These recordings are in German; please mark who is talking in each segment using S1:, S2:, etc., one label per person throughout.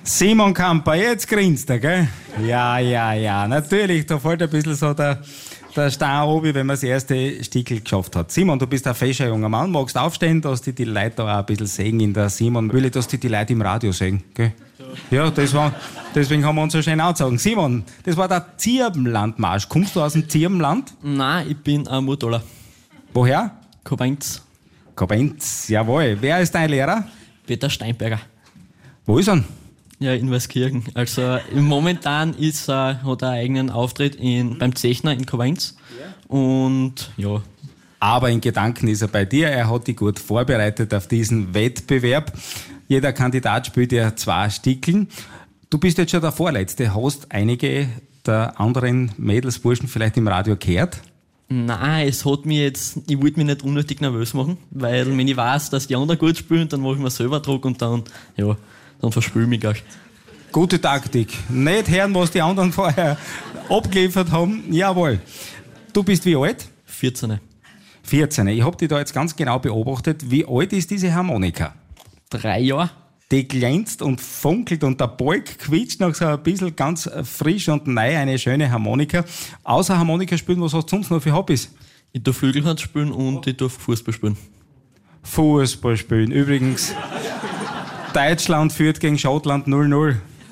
S1: Simon Kamper, jetzt grinst er, gell? Ja. Natürlich, da fällt ein bisschen so der Stein oben, wenn man das erste Stickel geschafft hat. Simon, du bist ein fescher junger Mann. Magst aufstehen, dass die Leute da auch ein bisschen sehen in der Simon? Will ich, dass die Leute im Radio sehen, gell? Ja, deswegen haben wir uns so schön angezogen. Simon, das war der Zirbenlandmarsch. Kommst du aus dem Zirbenland?
S2: Nein, ich bin ein Murtaler.
S1: Woher?
S2: Koblenz.
S1: Koblenz, jawohl. Wer ist dein Lehrer?
S2: Peter Steinberger.
S1: Wo ist er?
S2: Ja, in Weißkirchen. Also momentan hat er einen eigenen Auftritt beim Zechner in Koblenz. Und ja.
S1: Aber in Gedanken ist er bei dir. Er hat dich gut vorbereitet auf diesen Wettbewerb. Jeder Kandidat spielt ja 2 Stickeln. Du bist jetzt schon der Vorletzte. Hast einige der anderen Mädels, Burschen vielleicht im Radio gehört?
S2: Nein, ich wollte mich nicht unnötig nervös machen, weil wenn ich weiß, dass die anderen gut spielen, dann mache ich mir selber Druck und dann verspüle ich mich gleich.
S1: Gute Taktik. Nicht hören, was die anderen vorher abgeliefert haben. Jawohl. Du bist wie alt?
S2: 14.
S1: 14. Ich habe dich da jetzt ganz genau beobachtet. Wie alt ist diese Harmonika?
S2: 3 Jahre.
S1: Die glänzt und funkelt und der Balk quietscht noch so ein bisschen ganz frisch und neu, eine schöne Harmonika. Außer Harmonika spielen, was hast du sonst noch für Hobbys?
S2: Ich darf Flügelhand spielen und ich darf Fußball spielen.
S1: Fußball spielen. Übrigens, Deutschland führt gegen Schottland 0-0.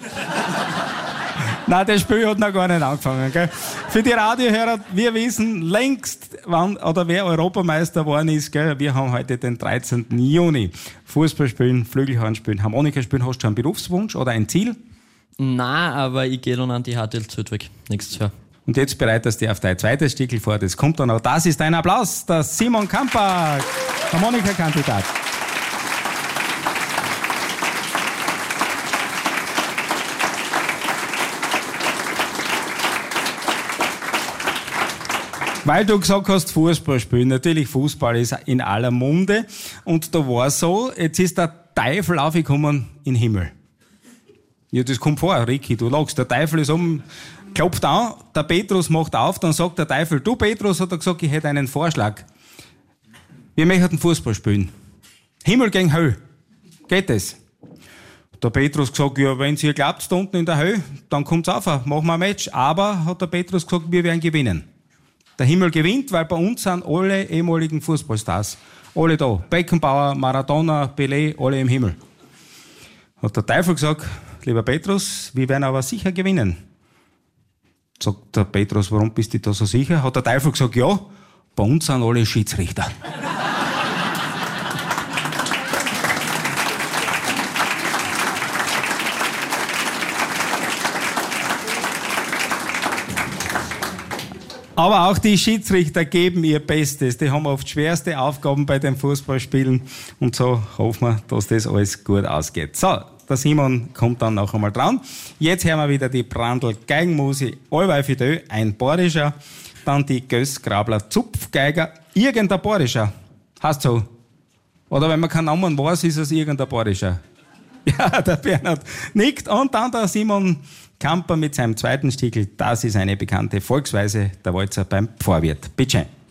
S1: Nein, das Spiel hat noch gar nicht angefangen. Gell? Für die Radiohörer, wir wissen längst, wann oder wer Europameister geworden ist. Gell? Wir haben heute den 13. Juni. Fußball spielen, Flügelhorn spielen, Harmonika spielen. Hast du einen Berufswunsch oder ein Ziel?
S2: Nein, aber ich gehe dann an die HTL Zöldweg nächstes Jahr.
S1: Und jetzt bereitest du dich auf dein zweites Stickel vor. Das kommt dann auch. Das ist ein Applaus, der Simon Kamper, Harmonikakandidat. Weil du gesagt hast, Fußball spielen. Natürlich, Fußball ist in aller Munde. Und da war so, jetzt ist der Teufel aufgekommen in den Himmel. Ja, das kommt vor, Ricky, du lachst. Der Teufel ist klopft an, der Petrus macht auf, dann sagt der Teufel, du Petrus, hat er gesagt, ich hätte einen Vorschlag. Wir möchten Fußball spielen. Himmel gegen Hölle. Geht das? Der Petrus gesagt, ja, wenn ihr glaubt, da unten in der Hölle, dann kommt's auf, machen wir ein Match. Aber, hat der Petrus gesagt, wir werden gewinnen. Der Himmel gewinnt, weil bei uns sind alle ehemaligen Fußballstars. Alle da. Beckenbauer, Maradona, Pelé, alle im Himmel. Hat der Teufel gesagt, lieber Petrus, wir werden aber sicher gewinnen. Sagt der Petrus, warum bist du da so sicher? Hat der Teufel gesagt, ja, bei uns sind alle Schiedsrichter. Aber auch die Schiedsrichter geben ihr Bestes. Die haben oft schwerste Aufgaben bei den Fußballspielen. Und so hoffen wir, dass das alles gut ausgeht. So, der Simon kommt dann noch einmal dran. Jetzt hören wir wieder die Brandl-Geigenmusik, allweil Fidel, ein Bayerischer. Dann die Göss-Grabler Zupfgeiger, irgendein Bayerischer. Heißt so. Oder wenn man keinen Namen weiß, ist es irgendein Bayerischer. Ja, der Bernhard nickt. Und dann der Simon Kamper mit seinem zweiten Stickel. Das ist eine bekannte Volksweise, der Walzer beim Pfarrwirt. Bitte schön.